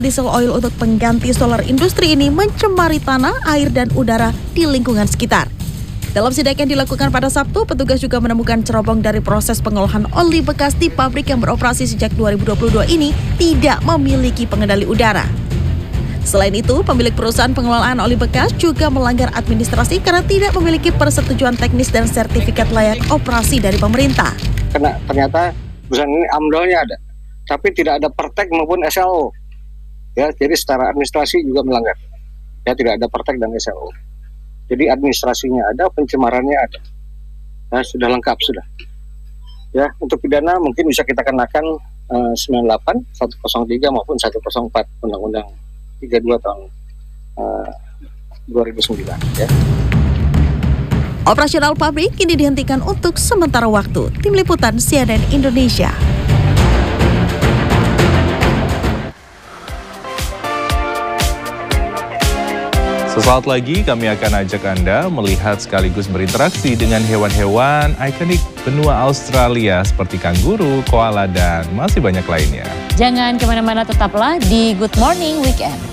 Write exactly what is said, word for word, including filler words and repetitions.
Diesel oil untuk pengganti solar industri ini mencemari tanah, air, dan udara di lingkungan sekitar. Dalam sidak yang dilakukan pada Sabtu, petugas juga menemukan cerobong dari proses pengolahan oli bekas di pabrik yang beroperasi sejak dua ribu dua puluh dua ini tidak memiliki pengendali udara. Selain itu, pemilik perusahaan pengelolaan oli bekas juga melanggar administrasi karena tidak memiliki persetujuan teknis dan sertifikat layak operasi dari pemerintah. Karena ternyata perusahaan ini amdalnya ada, tapi tidak ada pertek maupun S L O. Ya, jadi secara administrasi juga melanggar. Ya, tidak ada pertek dan S L O. Jadi administrasinya ada, pencemarannya ada. Nah, sudah lengkap sudah. Ya, untuk pidana mungkin bisa kita kenakan uh, sembilan puluh delapan, seratus tiga maupun seratus empat Undang-Undang tiga puluh dua tahun uh, dua ribu sembilan. Ya. Operasional pabrik kini dihentikan untuk sementara waktu. Tim Liputan C N N Indonesia. Sesaat lagi kami akan ajak Anda melihat sekaligus berinteraksi dengan hewan-hewan ikonik benua Australia seperti kanguru, koala, dan masih banyak lainnya. Jangan kemana-mana, tetaplah di Good Morning Weekend.